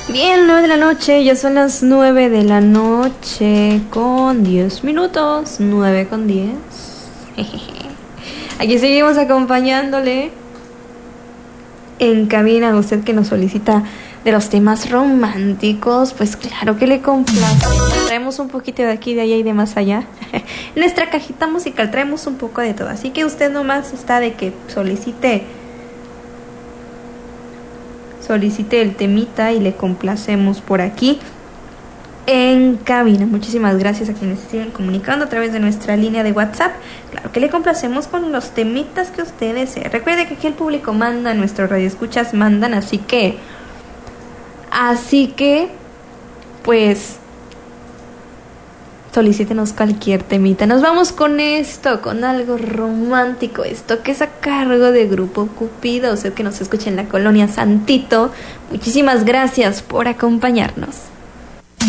Bien, 9 de la noche, ya son las 9 de la noche con 10 minutos, 9 con 10. Aquí seguimos acompañándole en cabina. Usted que nos solicita de los temas románticos, pues claro que le complace. Traemos un poquito de aquí, de allá y de más allá. En nuestra cajita musical traemos un poco de todo, así que usted nomás está de que solicite el temita y le complacemos por aquí en cabina. Muchísimas gracias a quienes se siguen comunicando a través de nuestra línea de WhatsApp. Claro que le complacemos con los temitas que usted desee. Recuerde que aquí el público manda, nuestros radioescuchas mandan, así que pues solicítenos cualquier temita. Nos vamos con esto, con algo romántico, esto que es a cargo de Grupo Cupido. Usted que nos escucha en la colonia Santito, muchísimas gracias por acompañarnos.